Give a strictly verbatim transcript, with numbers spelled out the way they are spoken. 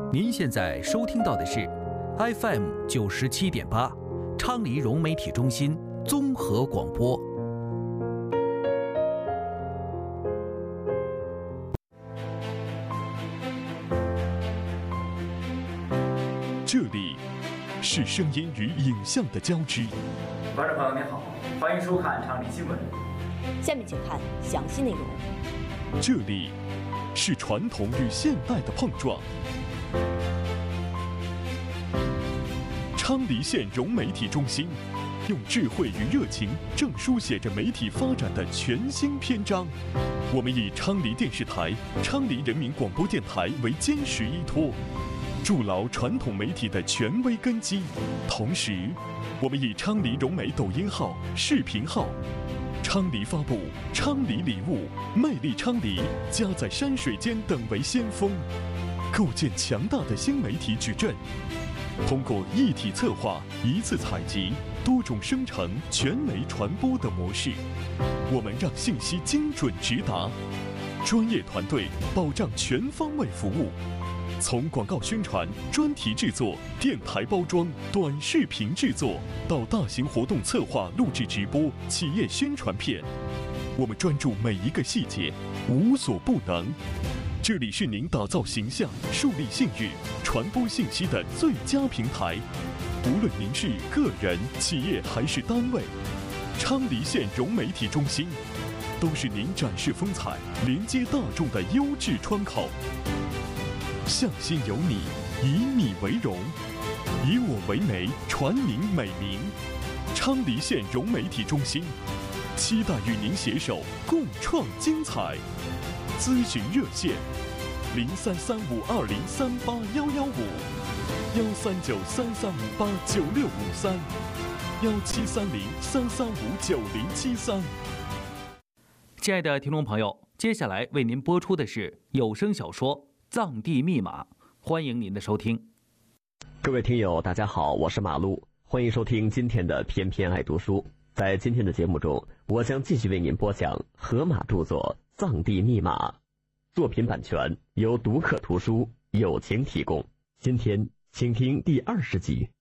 您现在收听到的是 F M 九十七点八，昌黎融媒体中心综合广播。 这里是声音与影像的交织。 观众朋友您好，欢迎收看昌黎新闻。 下面请看详细内容。 这里是传统与现代的碰撞。昌黎县融媒体中心用智慧与热情，正书写着媒体发展的全新篇章。我们以昌黎电视台、昌黎人民广播电台为坚实依托，筑牢传统媒体的权威根基。同时，我们以昌黎融媒抖音号、视频号、昌黎发布、昌黎礼物、魅力昌黎、家在山水间等为先锋，构建强大的新媒体矩阵。通过一体策划、一次采集、多种生成、全媒传播的模式，我们让信息精准直达，专业团队保障全方位服务。从广告宣传、专题制作、电台包装、短视频制作，到大型活动策划、录制直播、企业宣传片，我们专注每一个细节，无所不能。这里是您打造形象、树立信誉、传播信息的最佳平台。无论您是个人、企业还是单位，昌黎县融媒体中心都是您展示风采、连接大众的优质窗口。向心有你，以你为荣，以我为媒，传您美名。昌黎县融媒体中心期待与您携手共创精彩。咨询热线：零三三五二零三八幺幺五，幺三九三三五八九六五三，幺七三零三三五九零七三。 亲爱的听众朋友，接下来为您播出的是有声小说《藏地密码》，欢迎您的收听。 各位听友，大家好，我是马路，欢迎收听今天的偏偏爱读书。在今天的节目中，我将继续为您播讲河马著作《藏地密码》，作品版权由读客图书友情提供。今天请听第二十集。